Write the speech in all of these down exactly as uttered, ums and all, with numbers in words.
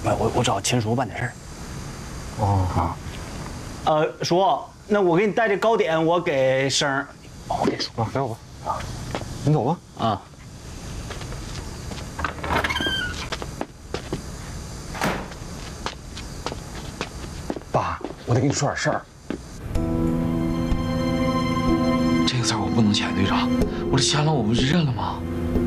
我我找秦叔办点事儿。 哦啊，呃，叔，那我给你带这糕点，我给生儿。哦，我给叔啊，给我吧。啊，你走吧。 啊。 爸，我得跟你说点事儿。 这个字我不能签，队长，我这签了我不是认了吗？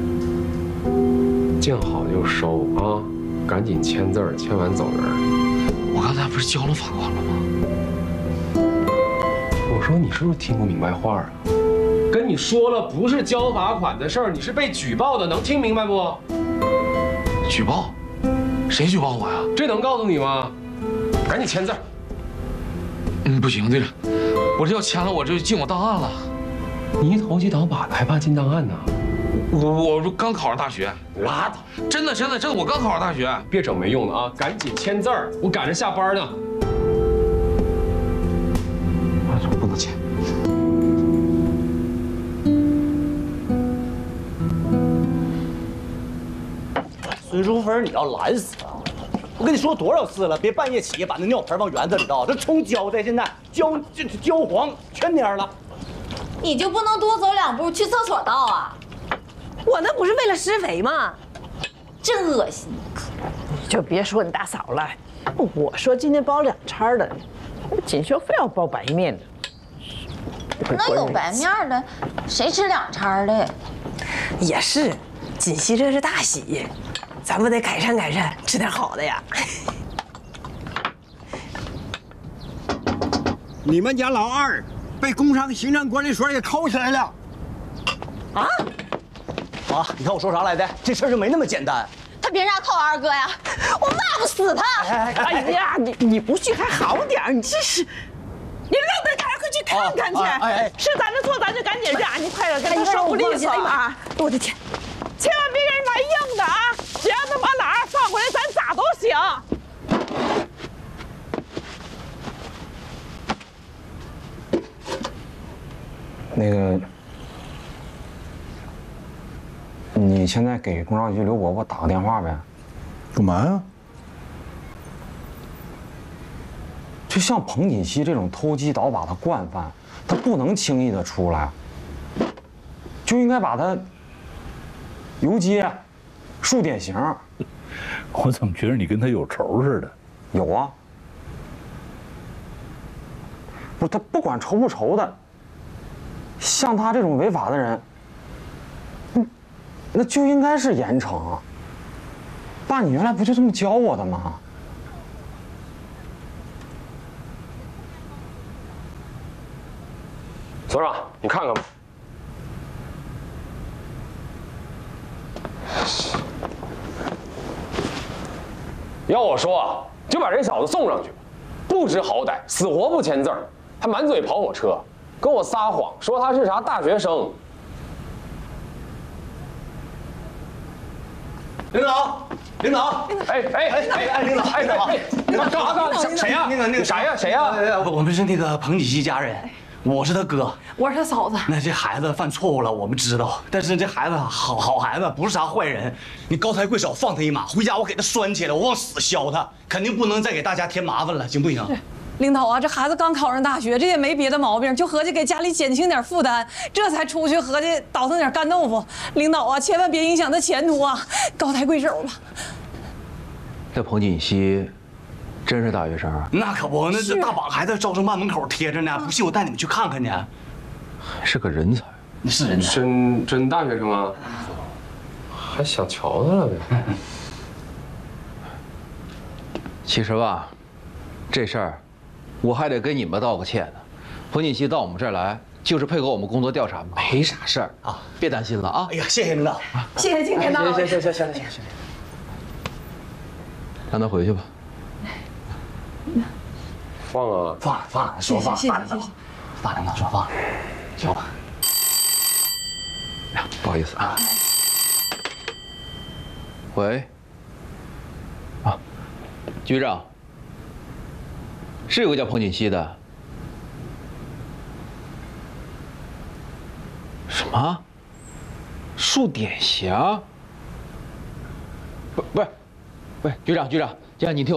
见好就收啊，赶紧签字儿，签完走人。 我刚才不是交了罚款了吗？ 我说你是不是听不明白话啊？跟你说了，不是交罚款的事儿，你是被举报的，能听明白不？ 举报？谁举报我呀？ 这能告诉你吗？赶紧签字。 嗯，不行，队长，我这要签了，我这就进我档案了。 你投机倒把的，还怕进档案呢？ 我我刚考上大学。 拉倒！ 真的真的真的，我刚考上大学。 别整没用的啊！赶紧签字儿，我赶着下班呢。我不能签。 孙淑芬，你要懒死啊！我跟你说多少次了，别半夜起夜把那尿盆往园子里倒，这葱焦的现在焦这焦黄全蔫了。 你就不能多走两步去厕所倒啊？ 我那不是为了施肥吗？ 真恶心！ 你就别说你大嫂了，我说今天包两餐的，锦绣非要包白面的。 那有白面的，谁吃两餐的？ 也是，锦溪这是大喜，咱们得改善改善，吃点好的呀。 你们家老二被工商行政管理所给扣起来了。 啊？啊！你看我说啥来的？这事儿就没那么简单。 他凭啥扣二哥呀？我骂不死他！ 哎哎呀，你你不去还好点，你这是，你让他赶快去看看去。 哎哎， 是咱的错，咱就赶紧让，你快点跟他说不利索啊！我的天，千万别给人来硬的啊！只要他把老二放回来，咱咋都行。 那个，你现在给工商局刘伯伯打个电话呗。 干嘛呀？ 就像彭锦熙这种偷鸡倒把的惯犯，他不能轻易的出来，就应该把他游街、树典型。 我怎么觉得你跟他有仇似的？ 有啊，不是他不管仇不仇的，像他这种违法的人，嗯，那就应该是严惩啊。爸，你原来不就这么教我的吗？所长，你看看吧。要我说啊，就把这小子送上去吧，不知好歹，死活不签字儿，还满嘴跑火车，跟我撒谎说他是啥大学生。 领导，领导， 哎哎哎哎哎，领导，哎领导，领导干啥干啥？谁呀？ 那个那个谁呀？谁呀？ 我我们是那个彭锦熙家人，我是他哥， 我是他嫂子。 那这孩子犯错误了，我们知道，但是这孩子好好孩子，不是啥坏人。你高抬贵手放他一马，回家我给他拴起来，我往死削他，肯定不能再给大家添麻烦了，行不行？ 领导啊，这孩子刚考上大学，这也没别的毛病，就合计给家里减轻点负担，这才出去合计倒腾点干豆腐。领导啊，千万别影响他前途啊，高抬贵手吧。 这彭锦熙真是大学生啊？ 那可不，那这大榜还在招生办门口贴着呢，不信我带你们去看看去。 是个人才， 那是人才， 真真大学生啊？还想瞧他了呗？ 其实吧，这事儿我还得跟你们道个歉呢。彭锦熙到我们这儿来，就是配合我们工作调查，没啥事儿啊，别担心了啊。 哎呀，谢谢领导， 谢谢经领导。 行行行行行行行， 让他回去吧。 放啊！ 放了放了，说放，大领导，大领导说放，行吧。 哎呀，不好意思啊。喂。啊，局长。是有个叫彭锦熙的。什么？树典祥？不不是， 喂，局长，局长，局长，你听我。